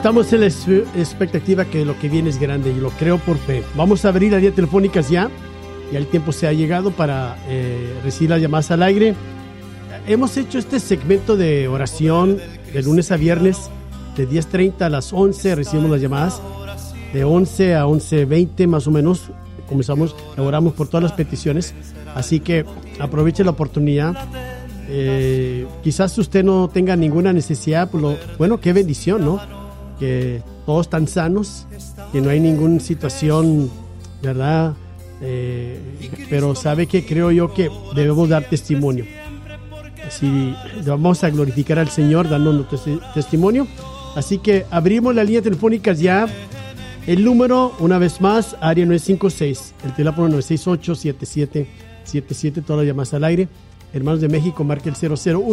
estamos en la expectativa que lo que viene es grande y lo creo por fe. Vamos a abrir las líneas telefónicas ya el tiempo se ha llegado para recibir las llamadas al aire. Hemos hecho este segmento de oración de lunes a viernes de 10:30 a las 11, recibimos las llamadas de 11 a 11:20 más o menos. Comenzamos, oramos por todas las peticiones, así que aproveche la oportunidad. Quizás usted no tenga ninguna necesidad, pues bueno, qué bendición, ¿no? Que todos están sanos, que no hay ninguna situación, ¿verdad? Pero sabe que creo yo que debemos dar testimonio. Así vamos a glorificar al Señor dando nuestro testimonio. Así que abrimos las líneas telefónicas ya. El número, una vez más, área 956, el teléfono 968-7777, todas las llamadas al aire. Hermanos de México, marque el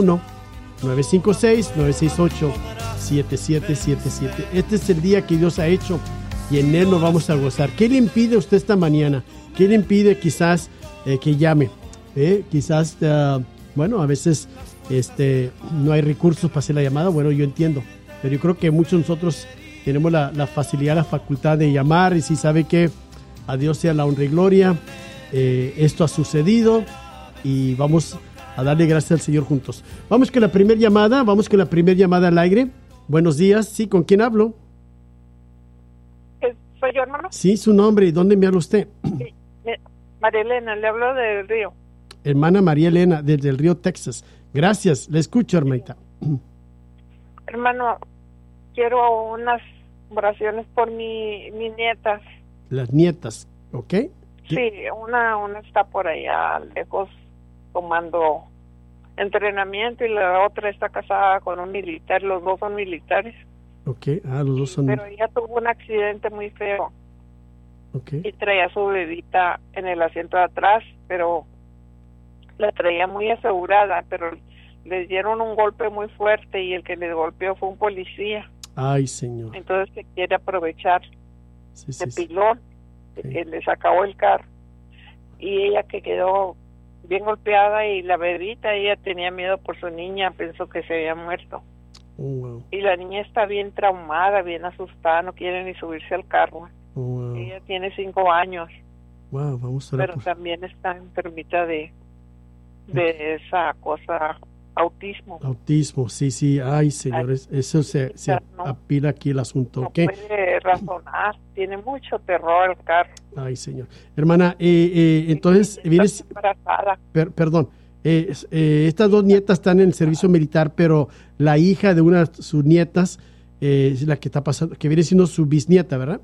001-956-968-7777. Este es el día que Dios ha hecho y en Él nos vamos a gozar. ¿Qué le impide a usted esta mañana? ¿Qué le impide quizás que llame? Quizás, bueno, a veces no hay recursos para hacer la llamada. Bueno, yo entiendo, pero yo creo que muchos de nosotros tenemos la facilidad, la facultad de llamar y si sabe que a Dios sea la honra y gloria. Esto ha sucedido y vamos a darle gracias al Señor juntos. Vamos con la primera llamada al aire. Buenos días, sí, ¿con quién hablo? ¿Soy yo, hermano? Sí, su nombre, ¿y dónde me habla usted? Sí, María Elena, le hablo del Río. Hermana María Elena, desde el Río, Texas. Gracias, le escucho, hermanita. Hermano, quiero unas oraciones por mis nietas. Las nietas, ¿ok? Sí, una está por allá lejos tomando entrenamiento y la otra está casada con un militar, los dos son militares. Ok, los dos son... Pero ella tuvo un accidente muy feo. Ok. Y traía a su bebita en el asiento de atrás, pero la traía muy asegurada, pero les dieron un golpe muy fuerte y el que les golpeó fue un policía. Ay, Señor. Entonces se quiere aprovechar de pilón, okay, que les acabó el carro. Y ella que quedó bien golpeada y la bebita, ella tenía miedo por su niña, pensó que se había muerto. Oh, wow. Y la niña está bien traumada, bien asustada, no quiere ni subirse al carro. Oh, wow. Ella tiene 5 años. Wow, vamos a orar pero también está enfermita de esa cosa, autismo. Autismo, sí. Ay, señores, eso se apila aquí el asunto. No ¿Okay? puede razonar, tiene mucho terror el carro. Ay, señor. Hermana, entonces, vienes... embarazada. Perdón. Estas dos nietas están en el servicio militar, pero la hija de una de sus nietas es la que está pasando, que viene siendo su bisnieta, ¿verdad?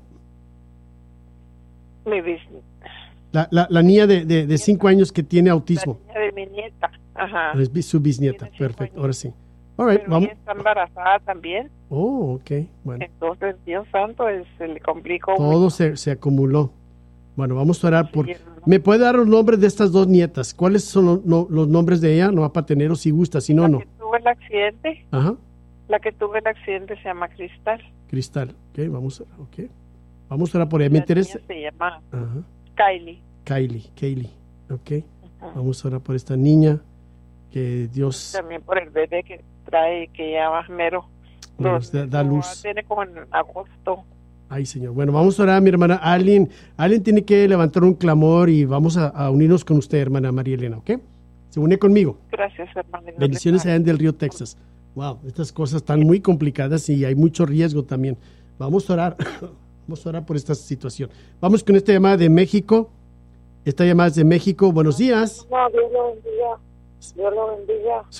Mi bisnieta. La niña de 5 años que tiene autismo. La niña de mi nieta. Ajá. Es su bisnieta, perfecto, ahora sí. All right, pero vamos. ella está embarazada también. Oh, ok, bueno. Entonces, Dios santo, se le complicó. Todo se acumuló. Bueno, vamos a orar por... ¿Me puede dar los nombres de estas dos nietas? ¿Cuáles son los nombres de ella? No va para tener o si gusta, si no, no. La que tuvo el accidente. Ajá. La que tuvo el accidente se llama Cristal. Cristal, ok, vamos a orar por ella. Me interesa. Se llama Ajá. Kylie, ok. Vamos a orar por esta niña, que Dios... También por el bebé que trae, que ya va mero. Da luz. Tiene como en agosto. Ay, Señor. Bueno, vamos a orar, mi hermana. Alguien tiene que levantar un clamor y vamos a unirnos con usted, hermana María Elena, ¿ok? Se une conmigo. Gracias, hermana. Bendiciones allá en del Río, Texas. Wow, estas cosas están muy complicadas y hay mucho riesgo también. Vamos a orar. Vamos a orar por esta situación. Vamos con esta llamada de México. Esta llamada es de México. Buenos días. No, Dios lo bendiga. Dios lo bendiga.